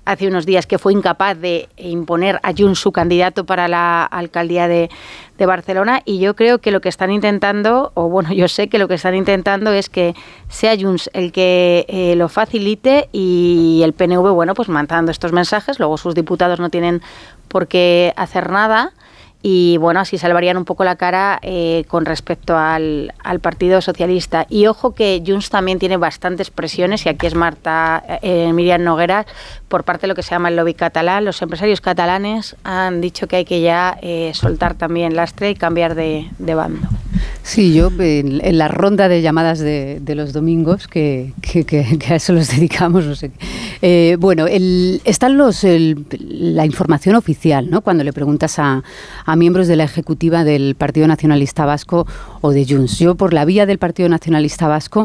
hace unos días que fue incapaz de imponer a Junts su candidato para la alcaldía de Barcelona, y yo creo que lo que están intentando, o bueno, yo sé que lo que están intentando es que sea Junts el que lo facilite y el PNV, bueno, pues mandando estos mensajes, luego sus diputados no tienen por qué hacer nada. Y bueno, así salvarían un poco la cara con respecto al Partido Socialista. Y ojo que Junts también tiene bastantes presiones, y aquí es Miriam Nogueras, por parte de lo que se llama el lobby catalán. Los empresarios catalanes han dicho que hay que ya soltar también lastre y cambiar de bando. Sí, yo en la ronda de llamadas de los domingos, que a eso los dedicamos, no sé. Bueno, están la información oficial, ¿no? Cuando le preguntas a miembros de la ejecutiva del Partido Nacionalista Vasco o de Junts. Yo, por la vía del Partido Nacionalista Vasco,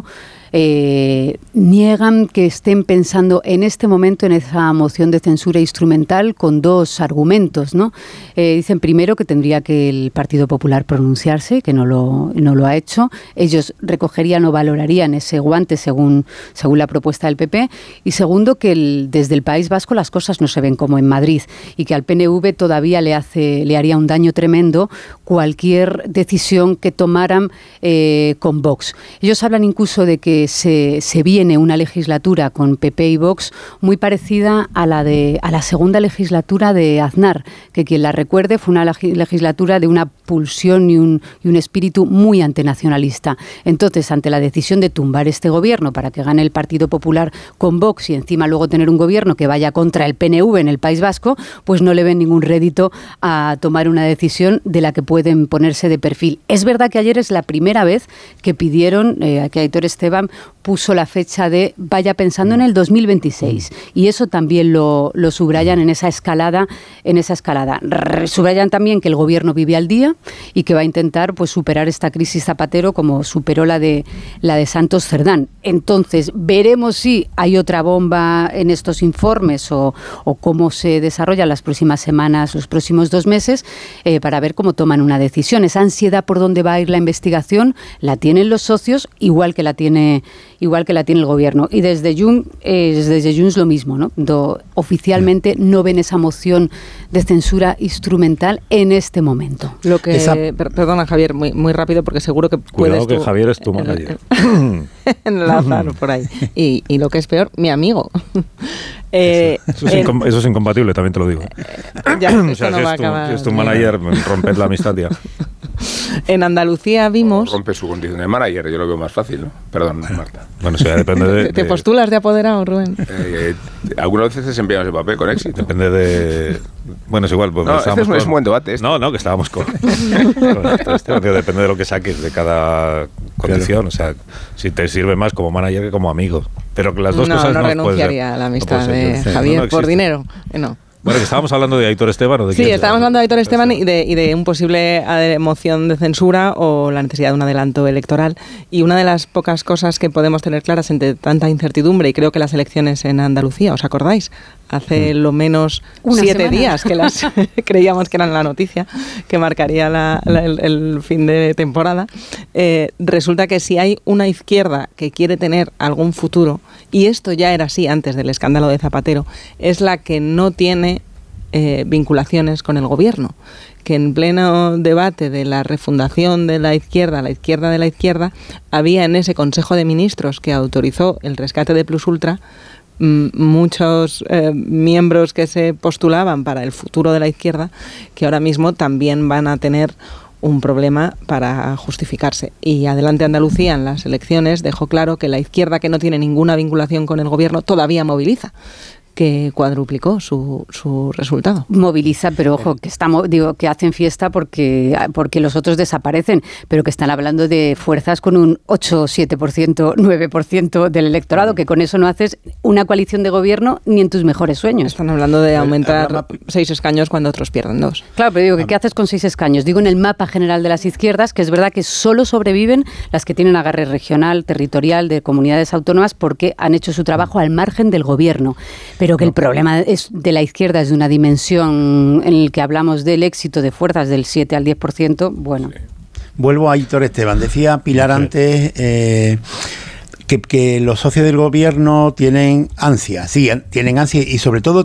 niegan que estén pensando en este momento en esa moción de censura instrumental con dos argumentos, ¿no? Dicen primero que tendría que el Partido Popular pronunciarse, que no lo ha hecho. Ellos recogerían o valorarían ese guante según la propuesta del PP. Y segundo, que desde el País Vasco las cosas no se ven como en Madrid, y que al PNV todavía le haría un daño tremendo cualquier decisión que tomaran con Vox. Ellos hablan incluso de que se viene una legislatura con PP y Vox muy parecida a la segunda legislatura de Aznar, que quien la recuerde fue una legislatura de una pulsión y un espíritu muy antinacionalista. Entonces, ante la decisión de tumbar este gobierno para que gane el Partido Popular con Vox y encima luego tener un gobierno que vaya contra el PNV en el País Vasco, pues no le ven ningún rédito a tomar una decisión de la que pueden ponerse de perfil. Es verdad que ayer es la primera vez que pidieron que Aitor Esteban puso la fecha de vaya pensando en el 2026, y eso también lo subrayan en esa escalada. Subrayan también que el gobierno vive al día y que va a intentar pues superar esta crisis Zapatero como superó la de Santos Cerdán. Entonces, veremos si hay otra bomba en estos informes o cómo se desarrollan las próximas semanas, los próximos 2 meses, para ver cómo toman una decisión. Esa ansiedad por dónde va a ir la investigación la tienen los socios, igual que la tiene el gobierno. Y desde Junts lo mismo, ¿no? Oficialmente no ven esa moción de censura instrumental en este momento. Perdona, Javier, muy, muy rápido, porque seguro que cuidado que Javier es tu manager. Enlazar por ahí. Y lo que es peor, mi amigo. Eso es incompatible, también te lo digo. Ya, o sea, si es tu manager, rompes la amistad ya. En Andalucía vimos... Rompe su condición de manager, yo lo veo más fácil, ¿no? Perdón, Marta. Bueno, o sea, depende de... ¿Te postulas de apoderado, Rubén? Algunas veces enviamos el papel con éxito. Depende de... Bueno, es igual. Pues no, este es un buen debate. No, que estábamos con esto, depende de lo que saques de cada condición. Claro. O sea, si te sirve más como manager que como amigo. Pero que las dos cosas no renunciaría a la amistad de Javier por dinero. No. Bueno, que estábamos hablando de Aitor Esteban, ¿o de quién? Sí, estábamos hablando de Aitor Esteban y de un posible moción de censura o la necesidad de un adelanto electoral. Y una de las pocas cosas que podemos tener claras entre tanta incertidumbre, y creo que las elecciones en Andalucía, ¿os acordáis? Hace lo menos 7 días que las creíamos que eran la noticia que marcaría el fin de temporada. Resulta que si hay una izquierda que quiere tener algún futuro, y esto ya era así antes del escándalo de Zapatero, es la que no tiene vinculaciones con el gobierno, que en pleno debate de la refundación de la izquierda de la izquierda, había en ese Consejo de Ministros que autorizó el rescate de Plus Ultra muchos miembros que se postulaban para el futuro de la izquierda, que ahora mismo también van a tener un problema para justificarse. Y Adelante Andalucía en las elecciones dejó claro que la izquierda, que no tiene ninguna vinculación con el gobierno, todavía moviliza, que cuadruplicó su resultado. Moviliza, pero ojo, que hacen fiesta porque los otros desaparecen, pero que están hablando de fuerzas con un 8, 7%, 9% del electorado, que con eso no haces una coalición de gobierno ni en tus mejores sueños. Están hablando de aumentar 6 escaños cuando otros pierden 2. Claro, pero digo, ¿qué haces con 6 escaños? Digo, en el mapa general de las izquierdas, que es verdad que solo sobreviven las que tienen agarre regional, territorial, de comunidades autónomas, porque han hecho su trabajo al margen del gobierno. Pero que el problema de la izquierda es de una dimensión en la que hablamos del éxito de fuerzas del 7 al 10%, bueno. Sí. Vuelvo a Aitor Esteban. Decía Pilar antes que los socios del gobierno tienen ansia, sí, tienen ansia, y sobre todo